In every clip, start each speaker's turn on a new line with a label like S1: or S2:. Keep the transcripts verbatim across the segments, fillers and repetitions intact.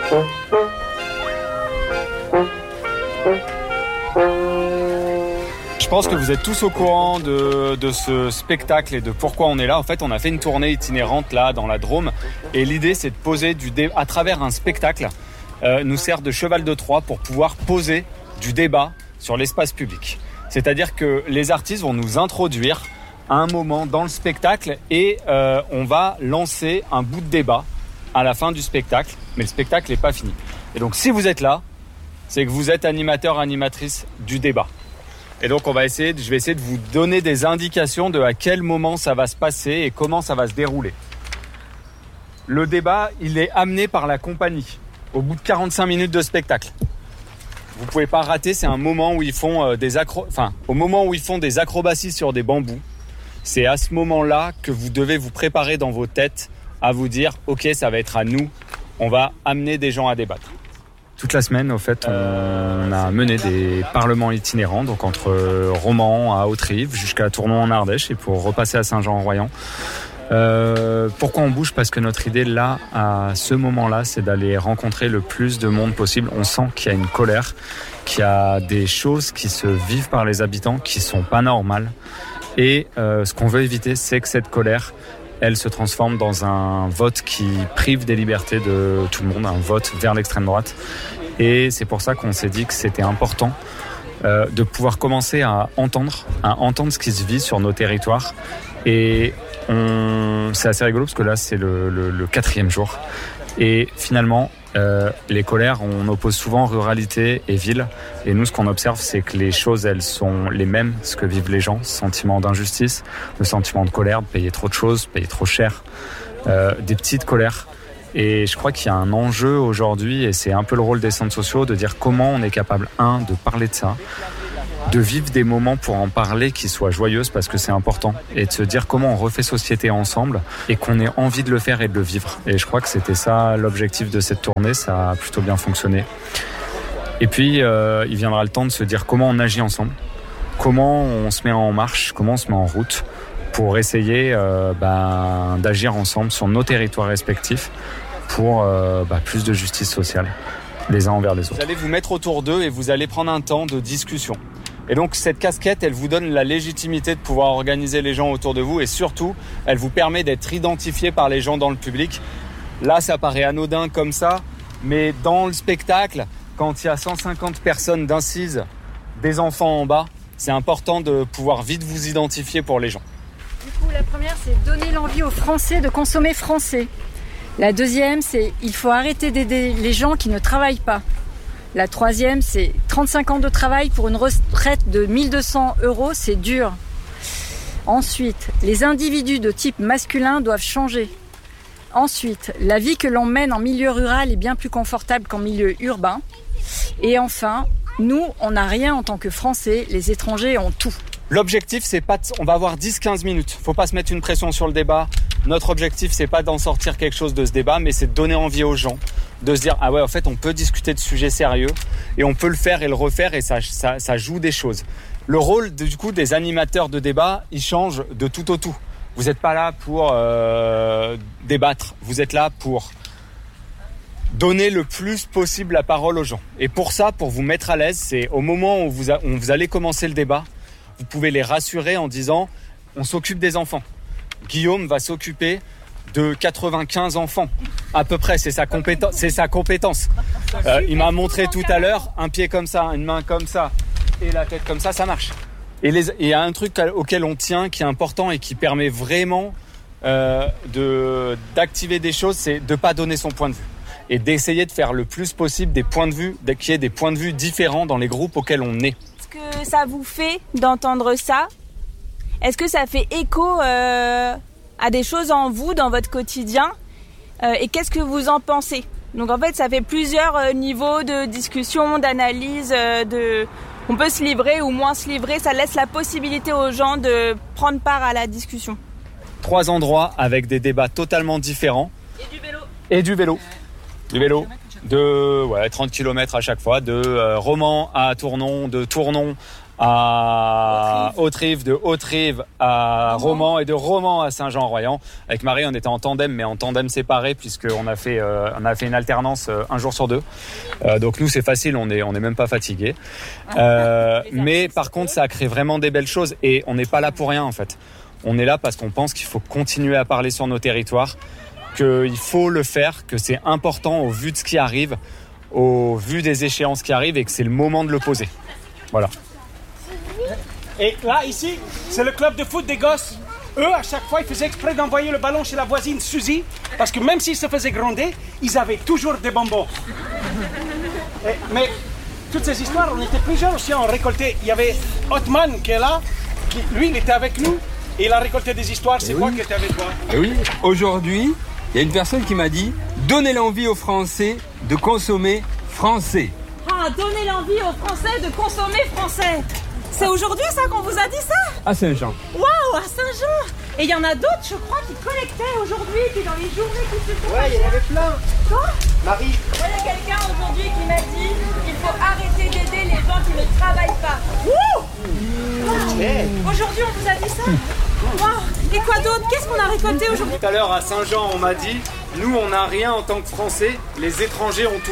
S1: Je pense que vous êtes tous au courant de, de ce spectacle et de pourquoi on est là. En fait, on a fait une tournée itinérante là dans la Drôme et l'idée c'est de poser du dé- à travers un spectacle euh, nous sert de cheval de Troie pour pouvoir poser du débat sur l'espace public. C'est-à-dire que les artistes vont nous introduire à un moment dans le spectacle et euh, on va lancer un bout de débat à la fin du spectacle, mais le spectacle n'est pas fini. Et donc si vous êtes là, c'est que vous êtes animateur, animatrice du débat. Et donc on va essayer, je vais essayer de vous donner des indications de à quel moment ça va se passer et comment ça va se dérouler. Le débat, il est amené par la compagnie au bout de quarante-cinq minutes de spectacle. Vous pouvez pas rater, c'est un moment où ils font euh, des acro... enfin, au moment où ils font des acrobaties sur des bambous. C'est à ce moment-là que vous devez vous préparer dans vos têtes à vous dire « Ok, ça va être à nous, on va amener des gens à débattre ». Toute la semaine, au fait, on a mené des parlements itinérants, donc entre Romans à Haute-Rive jusqu'à Tournon en Ardèche et pour repasser à Saint-Jean-en-Royan. Euh, pourquoi on bouge ? Parce que notre idée là, à ce moment-là, c'est d'aller rencontrer le plus de monde possible. On sent qu'il y a une colère, qu'il y a des choses qui se vivent par les habitants qui sont pas normales. Et euh, ce qu'on veut éviter, c'est que cette colère, elle se transforme dans un vote qui prive des libertés de tout le monde, un vote vers l'extrême droite. Et c'est pour ça qu'on s'est dit que c'était important euh, de pouvoir commencer à entendre, à entendre ce qui se vit sur nos territoires. Et on... c'est assez rigolo parce que là, c'est le, le, le quatrième jour. Et finalement, euh, les colères, on oppose souvent ruralité et ville. Et nous, ce qu'on observe, c'est que les choses, elles sont les mêmes, ce que vivent les gens. Ce sentiment d'injustice, le sentiment de colère, de payer trop de choses, payer trop cher, euh, des petites colères. Et je crois qu'il y a un enjeu aujourd'hui, et c'est un peu le rôle des centres sociaux, de dire comment on est capable, un, de parler de ça, de vivre des moments pour en parler qui soient joyeuses parce que c'est important, et de se dire comment on refait société ensemble et qu'on ait envie de le faire et de le vivre. Et je crois que c'était ça l'objectif de cette tournée, ça a plutôt bien fonctionné. Et puis euh, il viendra le temps de se dire comment on agit ensemble, comment on se met en marche, comment on se met en route pour essayer euh, bah, d'agir ensemble sur nos territoires respectifs pour euh, bah, plus de justice sociale les uns envers les autres. Vous allez vous mettre autour d'eux et vous allez prendre un temps de discussion. Et donc cette casquette, elle vous donne la légitimité de pouvoir organiser les gens autour de vous et surtout, elle vous permet d'être identifié par les gens dans le public. Là, ça paraît anodin comme ça, mais dans le spectacle, quand il y a cent cinquante personnes d'incises, des enfants en bas, c'est important de pouvoir vite vous identifier pour les gens.
S2: Du coup, la première, c'est donner l'envie aux Français de consommer français. La deuxième, c'est il faut arrêter d'aider les gens qui ne travaillent pas. La troisième, c'est trente-cinq ans de travail pour une retraite de mille deux cents euros, c'est dur. Ensuite, les individus de type masculin doivent changer. Ensuite, la vie que l'on mène en milieu rural est bien plus confortable qu'en milieu urbain. Et enfin, nous, on n'a rien en tant que Français, les étrangers ont tout.
S1: L'objectif, c'est pas de... on va avoir dix à quinze minutes. Faut pas se mettre une pression sur le débat. Notre objectif, c'est pas d'en sortir quelque chose de ce débat, mais c'est de donner envie aux gens de se dire ah ouais, en fait, on peut discuter de sujets sérieux et on peut le faire et le refaire et ça, ça, ça joue des choses. Le rôle du coup des animateurs de débat, il change de tout au tout. Vous n'êtes pas là pour euh, débattre. Vous êtes là pour donner le plus possible la parole aux gens. Et pour ça, pour vous mettre à l'aise, c'est au moment où vous, a, où vous allez commencer le débat, vous pouvez les rassurer en disant on s'occupe des enfants. Guillaume va s'occuper de quatre-vingt-quinze enfants, à peu près, c'est sa compétence. C'est sa compétence. Euh, il m'a montré tout à l'heure, un pied comme ça, une main comme ça, et la tête comme ça, ça marche. Et il y a un truc auquel on tient, qui est important et qui permet vraiment euh, de, d'activer des choses, c'est de ne pas donner son point de vue. Et d'essayer de faire le plus possible des points de vue, qu'il y ait des points de vue différents dans les groupes auxquels on est.
S3: Est-ce que ça vous fait d'entendre ça ? Est-ce que ça fait écho euh, à des choses en vous, dans votre quotidien ? euh, Et qu'est-ce que vous en pensez ? Donc en fait, ça fait plusieurs euh, niveaux de discussion, d'analyse, euh, de... on peut se livrer ou moins se livrer. Ça laisse la possibilité aux gens de prendre part à la discussion.
S1: Trois endroits avec des débats totalement différents.
S3: Et du vélo.
S1: Et du vélo. Du vélo. De ouais, trente kilomètres à chaque fois, de euh, Romans à Tournon, de Tournon à Haute-Rive, de Haute-Rive à Romans et de Romans à Saint-Jean-Royan. Avec Marie, on était en tandem, mais en tandem séparé, puisqu'on a fait, euh, on a fait une alternance euh, un jour sur deux. Euh, donc nous, c'est facile, on est, on est même pas fatigué. Euh, mais par contre, ça a créé vraiment des belles choses et on n'est pas là pour rien en fait. On est là parce qu'on pense qu'il faut continuer à parler sur nos territoires, qu'il faut le faire, que c'est important au vu de ce qui arrive, au vu des échéances qui arrivent et que c'est le moment de le poser. Voilà.
S4: Et là, ici, c'est le club de foot des gosses. Eux, à chaque fois, ils faisaient exprès d'envoyer le ballon chez la voisine Suzy, parce que même s'ils se faisaient gronder, ils avaient toujours des bonbons. Et, mais toutes ces histoires, on était plusieurs aussi, on récoltait. Il y avait Otman qui est là, qui, lui, il était avec nous, et il a récolté des histoires. C'est quoi qui était avec toi?
S5: Et oui, aujourd'hui, il y a une personne qui m'a dit « Donnez l'envie aux Français de consommer français ».
S3: Ah, donnez l'envie aux Français de consommer français. C'est aujourd'hui ça qu'on vous a dit ça?
S5: À Saint-Jean.
S3: Waouh, à Saint-Jean. Et il y en a d'autres, je crois, qui collectaient aujourd'hui, puis dans les journées qui se sont
S4: Ouais, il y en avait plein.
S3: Quoi?
S4: Marie.
S3: Il y a quelqu'un aujourd'hui qui m'a dit qu'il faut arrêter d'aider les gens qui ne travaillent pas. Wouh! Wow. Aujourd'hui, on vous a dit ça? Wow. Et quoi d'autre? Qu'est-ce qu'on a récolté aujourd'hui?
S1: Tout à l'heure à Saint-Jean, on m'a dit « Nous, on n'a rien en tant que Français, les étrangers ont tout ».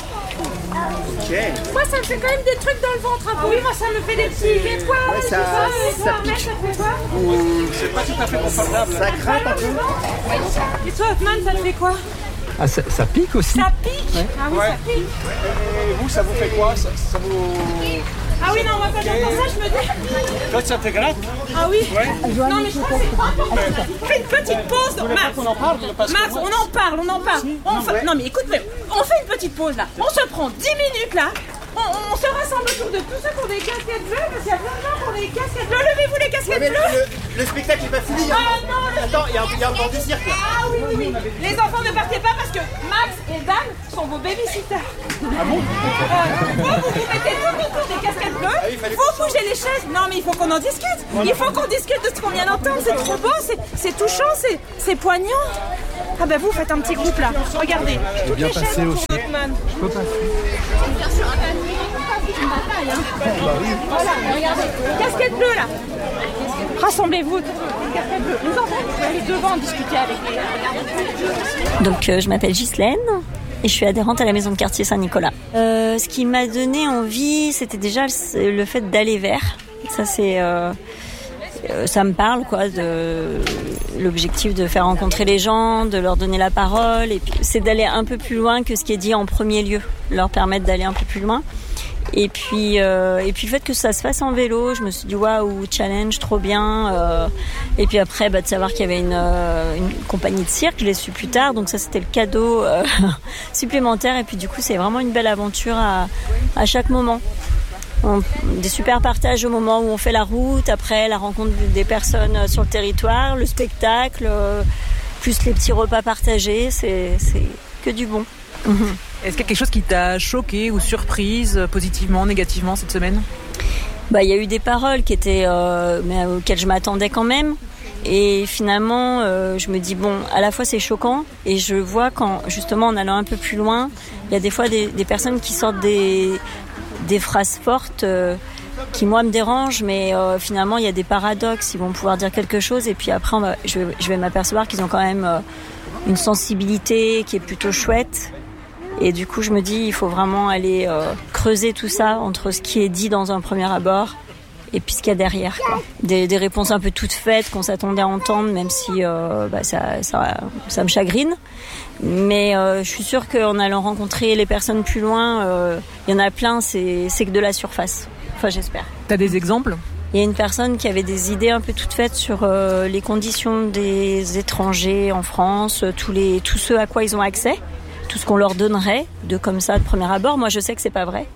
S4: Okay.
S3: Moi, ça me fait quand même des trucs dans le ventre. Ah oui, moi, ça me fait des petits étoiles.
S4: Ouais, ça,
S3: ça,
S4: ça
S3: pique. Ça fait quoi?
S4: C'est pas tout à fait confortable. Ça craint un peu.
S3: Et toi, Hoffman, ça te fait quoi?
S5: Ah, ça, ça pique aussi?
S3: Ça pique? Ouais. Ah oui,
S4: ouais.
S3: Ça pique.
S4: Et vous, ça vous fait quoi? ça, ça vous...
S3: Ah oui, non, on va pas dire comme ça, je me dis.
S4: Toi, ça te gratte?
S3: Ah oui?
S4: Ouais.
S3: Non, mais je crois que c'est pas important. Fais une petite pause.
S4: Vous voulez pas qu'on en parle?
S3: Max, on en parle, on en parle. On fait... Non, mais écoute, on fait une petite pause là. On se prend dix minutes là. On, on se rassemble autour de tous ceux qui ont des casquettes bleues, parce qu'il y a plein de gens qui ont des casquettes bleues. Levez-vous les casquettes
S4: Ouais,
S3: bleues.
S4: Le, le spectacle n'est pas fini.
S3: Ah hein. non, le...
S4: Attends, il y a, il y a encore du cirque là.
S3: Ah oui, oui, oui. Les enfants, ne partez pas parce que Max et Dan sont vos babysitters.
S4: Ah bon?
S3: euh, Vous, vous vous mettez tout autour des casquettes bleues. Ah oui, vous bougez les chaises. Non, mais il faut qu'on en discute. Il faut qu'on discute de ce qu'on vient d'entendre. C'est trop beau, c'est, c'est touchant, c'est, c'est poignant. Ah bah vous faites un petit groupe là. Regardez.
S5: Je peux bien passer aussi.
S3: Je
S5: peux passer.
S3: Bien sûr, un panier. Une bataille, hein. Voilà, regardez. Casquette bleue là. Rassemblez-vous autour des casquettes bleues. Les enfants, vous pouvez aller devant discuter avec les.
S6: Donc euh, je m'appelle Ghislaine et je suis adhérente à la maison de quartier Saint-Nicolas. Euh, ce qui m'a donné envie, c'était déjà le, le fait d'aller vers. Ça c'est, euh, ça me parle quoi, de l'objectif de faire rencontrer les gens, de leur donner la parole, et puis c'est d'aller un peu plus loin que ce qui est dit en premier lieu, leur permettre d'aller un peu plus loin. Et puis, euh, et puis le fait que ça se fasse en vélo, je me suis dit waouh, challenge, trop bien. Euh, et puis après, bah, de savoir qu'il y avait une, euh, une compagnie de cirque, je l'ai su plus tard, donc ça c'était le cadeau euh, supplémentaire. Et puis du coup, c'est vraiment une belle aventure à, à chaque moment. On, des super partages au moment où on fait la route, après la rencontre des personnes sur le territoire, le spectacle, euh, plus les petits repas partagés, c'est, c'est que du bon. Mmh.
S7: Est-ce qu'il y a quelque chose qui t'a choqué ou surprise, positivement, négativement, cette semaine?
S6: Bah, il y a eu des paroles qui étaient, euh, mais auxquelles je m'attendais quand même. Et finalement, euh, je me dis, bon, à la fois c'est choquant, et je vois quand, justement, en allant un peu plus loin, il y a des fois des, des personnes qui sortent des, des phrases fortes euh, qui, moi, me dérangent, mais euh, finalement, il y a des paradoxes. Ils vont pouvoir dire quelque chose, et puis après, on va, je, vais, je vais m'apercevoir qu'ils ont quand même euh, une sensibilité qui est plutôt chouette. Et du coup, je me dis, il faut vraiment aller euh, creuser tout ça entre ce qui est dit dans un premier abord et puis ce qu'il y a derrière, quoi. Des, des réponses un peu toutes faites qu'on s'attendait à entendre, même si euh, bah, ça, ça, ça me chagrine. Mais euh, je suis sûre qu'en allant rencontrer les personnes plus loin, il euh, y en a plein, c'est, c'est que de la surface. Enfin, j'espère.
S7: T'as des exemples ?
S6: Il y a une personne qui avait des idées un peu toutes faites sur euh, les conditions des étrangers en France, tous, les, tous ceux à quoi ils ont accès. Tout ce qu'on leur donnerait de comme ça de premier abord. Moi, je sais que c'est pas vrai.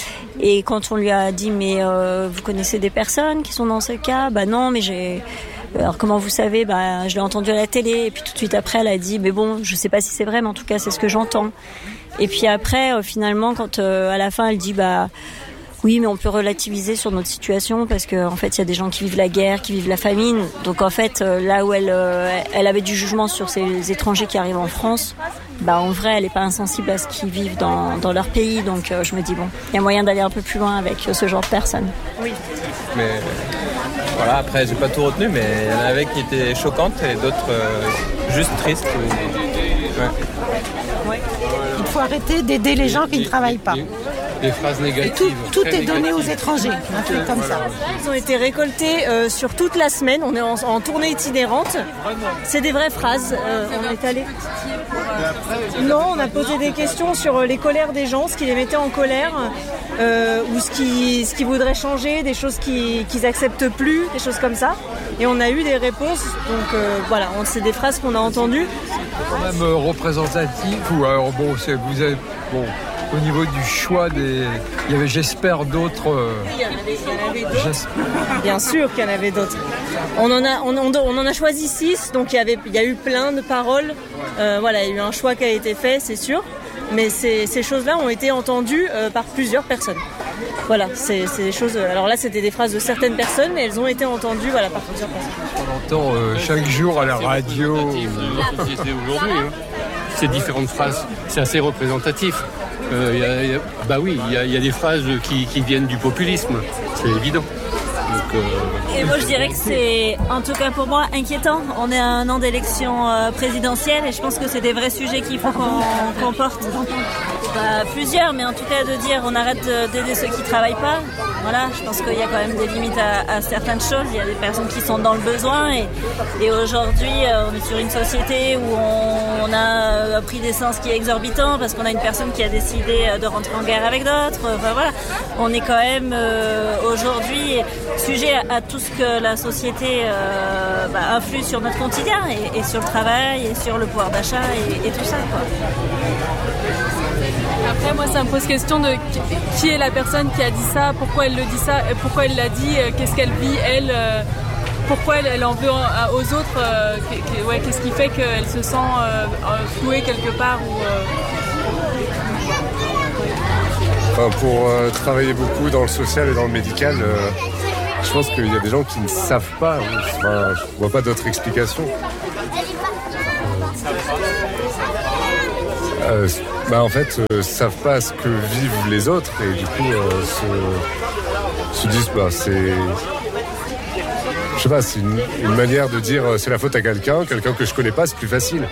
S6: Et quand on lui a dit, mais euh, vous connaissez des personnes qui sont dans ce cas? Bah non, mais j'ai. Alors comment vous savez? Bah je l'ai entendu à la télé. Et puis tout de suite après, elle a dit, mais bon, je sais pas si c'est vrai, mais en tout cas, c'est ce que j'entends. Et puis après, euh, finalement, quand euh, à la fin, elle dit, bah Oui, mais on peut relativiser sur notre situation parce que en fait, il y a des gens qui vivent la guerre, qui vivent la famine. Donc en fait, là où elle, elle avait du jugement sur ces étrangers qui arrivent en France, bah en vrai, elle est pas insensible à ce qu'ils vivent dans, dans leur pays. Donc je me dis bon, il y a moyen d'aller un peu plus loin avec ce genre de personnes.
S8: Oui. Mais voilà, après, j'ai pas tout retenu, mais il y en avait qui étaient choquantes et d'autres euh, juste tristes. Ouais.
S9: Ouais. Il faut arrêter d'aider les gens qui ne travaillent pas.
S5: Des phrases négatives.
S9: Et tout, tout est donné aux étrangers, un truc comme ça.
S6: Ils ont été récoltés euh, sur toute la semaine. On est en, en tournée itinérante. C'est des vraies phrases. Euh, on est allé. Non, on a posé des questions sur les colères des gens, ce qui les mettait en colère, euh, ou ce qui, ce qui voudraient changer, des choses qui, qu'ils acceptent plus, des choses comme ça. Et on a eu des réponses. Donc euh, voilà, on, c'est des phrases qu'on a entendues.
S5: Quand même euh, représentatif. Ou alors bon, c'est, vous avez bon. Au niveau du choix des... Il y avait, j'espère, d'autres... Euh...
S6: Il y en avait, il y en avait d'autres. Bien sûr qu'il y en avait d'autres. On en a, on, on, on en a choisi six, donc il y, avait, il y a eu plein de paroles. Euh, voilà, il y a eu un choix qui a été fait, c'est sûr. Mais ces, ces choses-là ont été entendues euh, par plusieurs personnes. Voilà, c'est, c'est des choses... Alors là, c'était des phrases de certaines personnes, mais elles ont été entendues voilà, par plusieurs personnes.
S5: On entend euh, chaque jour à la radio...
S10: La société aujourd'hui, hein. Ces différentes phrases, c'est assez représentatif. Euh, y a, y a, bah oui, il y, y a des phrases qui, qui viennent du populisme, c'est évident. Donc, euh...
S6: Et moi je dirais que c'est, en tout cas pour moi, inquiétant. On est à un an d'élection euh, présidentielle et je pense que c'est des vrais sujets qu'il faut qu'on, qu'on porte. Bah, plusieurs, mais en tout cas de dire on arrête d'aider ceux qui travaillent pas. Voilà, je pense qu'il y a quand même des limites à, à certaines choses. Il y a des personnes qui sont dans le besoin et, et aujourd'hui on est sur une société où on, on a un prix d'essence qui est exorbitant parce qu'on a une personne qui a décidé de rentrer en guerre avec d'autres. Enfin voilà, on est quand même euh, aujourd'hui sujet à, à tout ce que la société euh, bah, influe sur notre quotidien et, et sur le travail et sur le pouvoir d'achat et, et tout ça, quoi.
S11: Après, moi, ça me pose question de qui est la personne qui a dit ça, pourquoi elle le dit ça, pourquoi elle l'a dit, qu'est-ce qu'elle vit, elle, pourquoi elle, elle en veut aux autres, ouais, qu'est-ce qui fait qu'elle se sent flouée quelque part ou,
S12: enfin, pour euh, travailler beaucoup dans le social et dans le médical, euh, je pense qu'il y a des gens qui ne savent pas. Enfin, je ne vois pas d'autre explication. Euh, bah en fait, euh, savent pas ce que vivent les autres et du coup euh, se, se disent bah c'est, je sais pas, c'est une, une manière de dire euh, c'est la faute à quelqu'un, quelqu'un que je connais pas, c'est plus facile.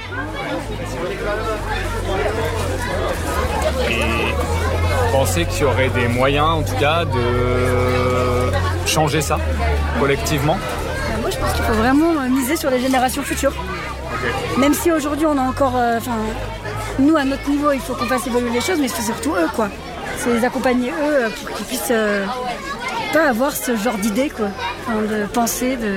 S1: Et vous pensez qu'il y aurait des moyens, en tout cas, de changer ça collectivement?
S2: Moi, je pense qu'il faut vraiment miser sur les générations futures. Okay. Même si aujourd'hui on a encore, enfin. Euh, Nous, à notre niveau, il faut qu'on fasse évoluer les choses, mais c'est surtout eux, quoi. C'est les accompagner, eux, pour qu'ils puissent euh, pas avoir ce genre d'idées, quoi. Enfin, de pensée, de...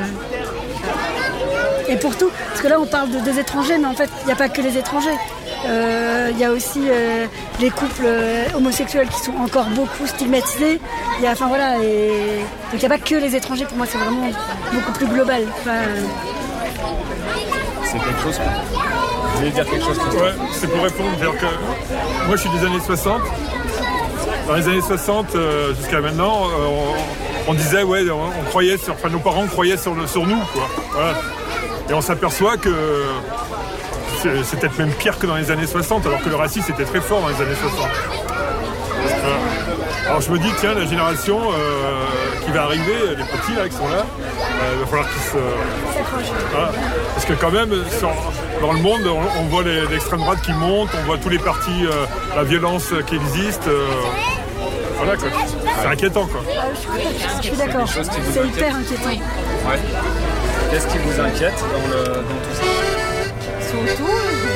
S2: Et pour tout, parce que là, on parle de, des étrangers, mais en fait, il n'y a pas que les étrangers. Il euh, y a aussi euh, les couples euh, homosexuels qui sont encore beaucoup stigmatisés. Y a, enfin, voilà, et... Donc, il n'y a pas que les étrangers. Pour moi, c'est vraiment beaucoup plus global. Enfin, euh...
S1: C'est quelque chose... Vous voulez dire quelque chose?
S13: Ouais, c'est pour répondre. C'est-à-dire que moi, je suis des années soixante. Dans les années soixante, euh, jusqu'à maintenant, euh, on, on disait, ouais, on, on croyait sur, enfin, nos parents croyaient sur, le, sur nous, quoi. Voilà. Et on s'aperçoit que c'est, c'est peut-être même pire que dans les années soixante, alors que le racisme était très fort dans les années soixante. Voilà. Alors je me dis, tiens, la génération euh, qui va arriver, les petits là qui sont là, euh, il va falloir qu'ils se... Voilà. Parce que quand même, sur, dans le monde, on, on voit les, l'extrême droite qui monte, on voit tous les partis, euh, la violence qui existe. Euh, voilà quoi. C'est inquiétant quoi.
S2: Ah, je suis d'accord, c'est, c'est hyper inquiétant.
S1: Ouais. Qu'est-ce qui vous inquiète dans, le, dans tout ça?
S2: Surtout